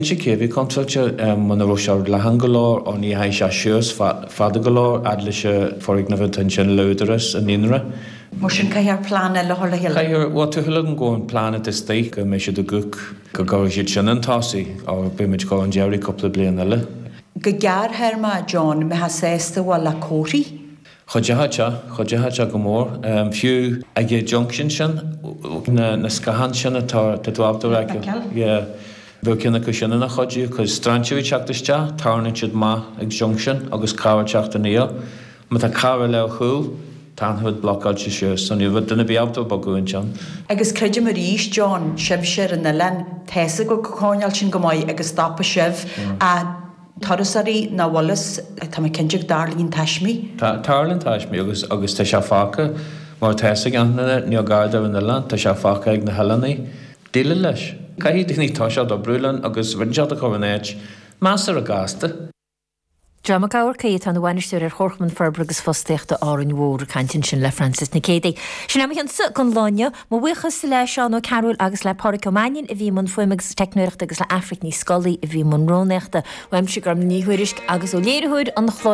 Cévi contalte man roisiir le hangolóir ó ní haid se siús fadagolóir adla se forig na bhain sin leudaras an inra. Mar sin caiar plána le thola heile. Cair wat tu thulan ggóin plána is té go mé se do guc go gáir siad sin an tásaí á bimid go an dearí coppla blian eile. Go gear herma John me ha sésta bhil le cóirí. Chodjahata go mór. Fiú ag junction sin na scahan sin atá dwabdú ag bhil cinna go sinna na chodú, cos strandúí teachtaiste, tarna siad má ag junction agus cabhar teachta níl. Ma tá cabhar le chúl, tanhuid blocáil se siús, son bhd duna bíabdú bagúin sin. Agus creidir mar ríis John sib sér in na len teasa go cóineal sin go maiid agus stoppa sibh a Tarasarí na Wallace tá cinseach darlín taismí. Tarlín taismí agus tá se fáca mar teasa ganna ní gáda in na land, tá se fáca ag na helaní. Díla leis. Caihí ní tá se do brúlan agus bhainsead a chohanéid measar a gásta. Drama gawer céit an bhainisteir chorchman ferbre agus fosteachta áin mhór cantin sin le Francis na Cédaigh. Sin am an su gan láine má bhuichas le seán ó Carol agus le Poricomanion a bhí man fuimigus technoireachta agus le Afric ní scolaí a bhí man róneachta weim si gram níhuiirisk agus ó léirithúid an